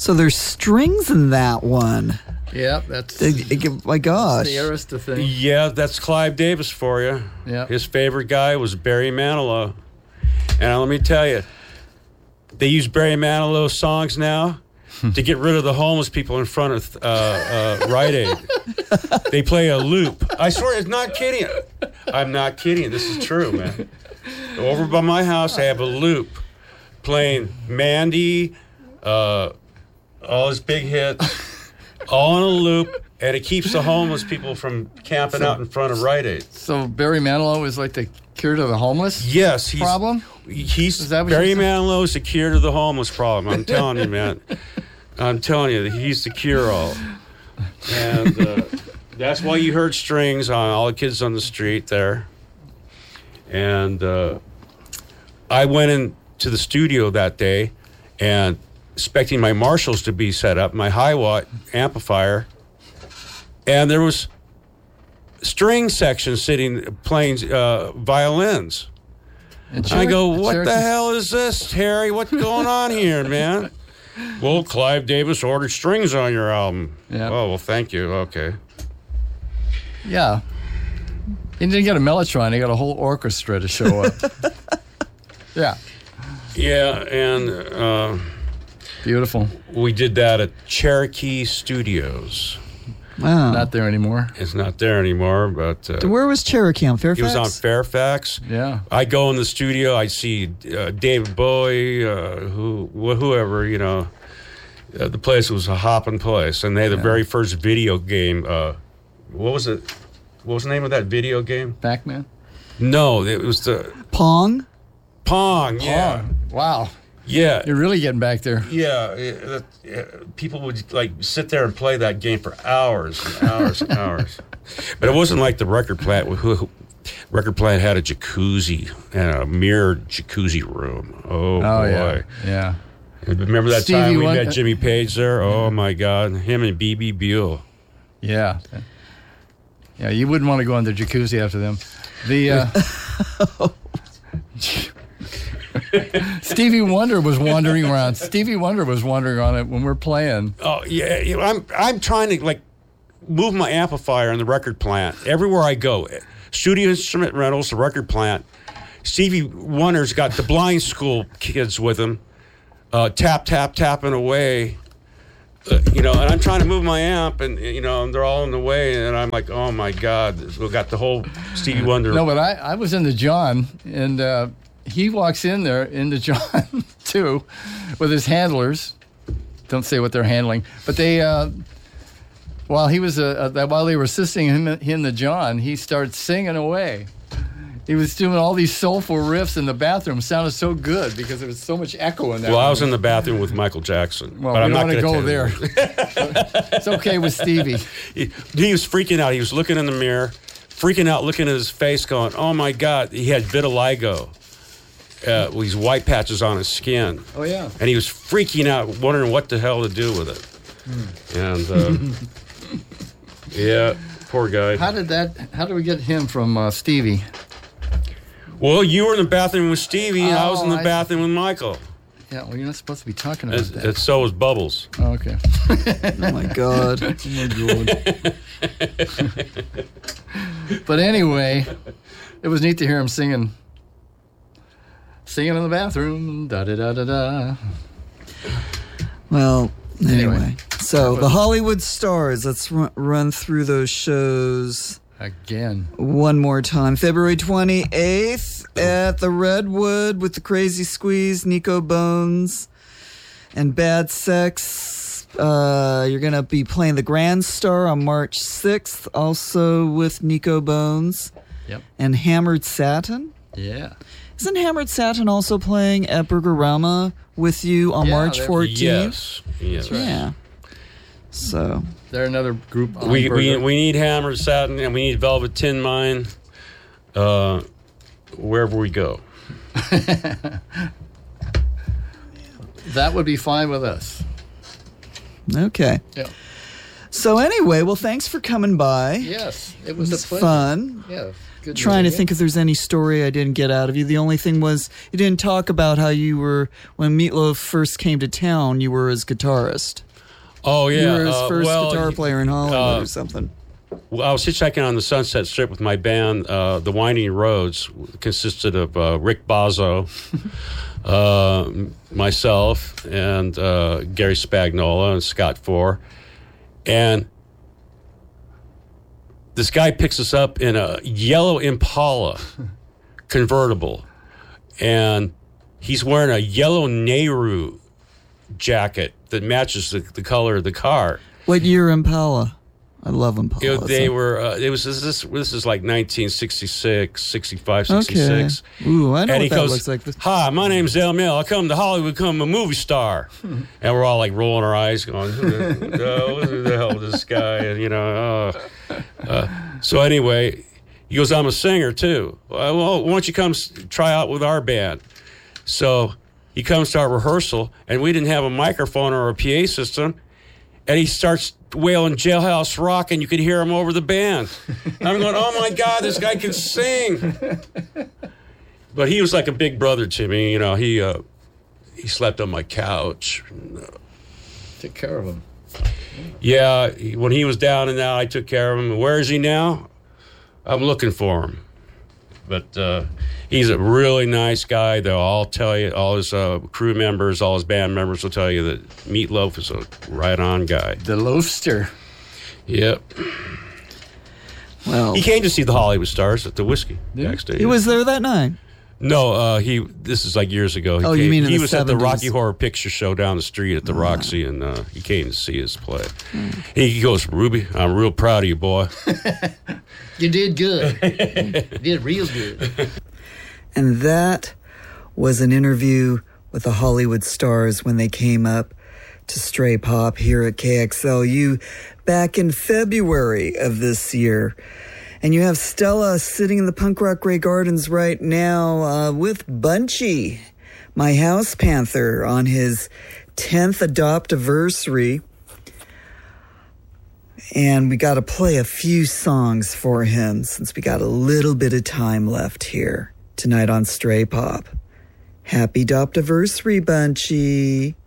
So there's strings in that one. Yeah, that's my gosh. the Arista thing. Yeah, that's Clive Davis for you. Yeah. His favorite guy was Barry Manilow. And let me tell you, they use Barry Manilow songs now to get rid of the homeless people in front of Rite Aid. They play a loop. I swear, it's not kidding. I'm not kidding. This is true, man. Over by my house, I have a loop playing Mandy, all his big hits. All in a loop, and it keeps the homeless people from camping out in front of Rite Aid. So Barry Manilow is like the cure to the homeless Yes, problem? He's that what Barry you're saying? Manilow is the cure to the homeless problem. I'm telling you, man. I'm telling you, he's the cure-all. And that's why you heard strings on All the Kids on the Street there. And I went into the studio that day and expecting my Marshalls to be set up, my high-watt amplifier, and there was string section sitting playing violins. I go, what the hell is this, Harry? What's going on here, man? Well, Clive Davis ordered strings on your album. Yeah. Oh, well, thank you. Okay. Yeah. He didn't get a Mellotron. He got a whole orchestra to show up. Yeah. Yeah, and Beautiful. we did that at Cherokee Studios. Wow. Not there anymore. It's not there anymore, but Where was Cherokee? On it Fairfax? was on Fairfax. Yeah. I go in the studio, I see David Bowie, whoever, the place was a hopping place. And they had the very first video game. What was it? What was the name of that video game? Pac-Man? No, it was the Pong? Pong. Yeah. Oh, wow. Yeah. You're really getting back there. Yeah. People would sit there and play that game for hours and hours and hours. But it wasn't like the record plant. Record plant had a jacuzzi and a mirrored jacuzzi room. Oh boy. Yeah. Remember that Stevie time we Wonder- met Jimmy Page there? Oh my God. Him and B.B. Buell. Yeah. Yeah, you wouldn't want to go in the jacuzzi after them. The Stevie Wonder was wandering around. Stevie Wonder was wandering on it when we're playing. Oh yeah, I'm trying to move my amplifier in the record plant everywhere I go. Studio Instrument Rentals, the record plant. Stevie Wonder's got the blind school kids with him, tapping away. And I'm trying to move my amp, and they're all in the way, and I'm like, oh my God, we've got the whole Stevie Wonder. No, but I was in the John, and he walks in there in the John too, with his handlers. Don't say what they're handling, but they while they were assisting him in the John, he started singing away. He was doing all these soulful riffs in the bathroom. It sounded so good because there was so much echo in that. Well, I was in the bathroom with Michael Jackson. Well, but we I'm don't not want to gonna go tell you. there. It's okay with Stevie. He was freaking out. He was looking in the mirror, freaking out, looking at his face, going, oh my God. He had vitiligo, these white patches on his skin. Oh, yeah. And he was freaking out, wondering what the hell to do with it. And, yeah, poor guy. How did we get him from Stevie? Well, you were in the bathroom with Stevie, and I was in the I- bathroom with Michael. Yeah, well, you're not supposed to be talking about that. And so was Bubbles. Oh, okay. Oh, my God. But anyway, it was neat to hear him singing in the bathroom. Da da da da da. Well, anyway. So, That the was- Hollywood Stars. Let's run through those shows Again. one more time. February 28th at the Redwood with the Crazy Squeeze, Nico Bones, and Bad Sex. You're going to be playing the Grand Star on March 6th, also with Nico Bones. Yep. And Hammered Satin. Yeah. Isn't Hammered Satin also playing at Burgerama with you on Yeah, March they're- 14th? Yes. right. Yeah. So, They're another group. On We Burger. need Hammered Satin, and we need Velvet Tin Mine wherever we go. That would be fine with us. okay. Yeah. So anyway, well, thanks for coming by. Yes, it It was was a pleasure. fun. Yeah. Good trying to movie. think if there's any story I didn't get out of you. The only thing was you didn't talk about how you were, when Meatloaf first came to town, you were his guitarist. Oh yeah, You were his first well, guitar player in Hollywood or something. Well, I was hitchhiking on the Sunset Strip with my band, The Winding Roads, consisted of Rick Bozzo, myself, and Gary Spagnola and Scott Four. And this guy picks us up in a yellow Impala convertible. And he's wearing a yellow Nehru jacket that matches the color of the car. What year Impala? I love Impala. They were. This is like 1966, 65, 66. Okay. Ooh, I know And what he that goes, looks like. "Hi, my name's El Mel. I come to Hollywood, become a movie star." And we're all like rolling our eyes, going, "Who the hell is this guy?" And so anyway, he goes, "I'm a singer too. Well, why don't you come try out with our band?" So he comes to our rehearsal, and we didn't have a microphone or a PA system. And he starts wailing Jailhouse Rock, and you could hear him over the band. And I'm going, oh, my God, this guy can sing. But he was like a big brother to me. He slept on my couch. Take care of him. Yeah, when he was down and out, I took care of him. Where is he now? I'm looking for him. But he's a really nice guy. They'll all tell you, all his crew members, all his band members will tell you that Meatloaf is a right-on guy. The Loafster. Yep. Well, He came to see the Hollywood Stars at the Whiskey backstage. he was there that night. No, this is like years ago. Oh, you mean in he the was at the 70s? Rocky Horror Picture Show down the street at the Roxy, and he came to see us play. He goes, Ruby, I'm real proud of you, boy. You did good. You did real good. And that was an interview with the Hollywood Stars when they came up to Stray Pop here at KXLU back in February of this year. And you have Stella sitting in the Punk Rock Grey Gardens right now with Bunchy, my house panther, on his 10th adoptiversary. And we got to play a few songs for him since we got a little bit of time left here tonight on Stray Pop. Happy adoptiversary, Bunchy.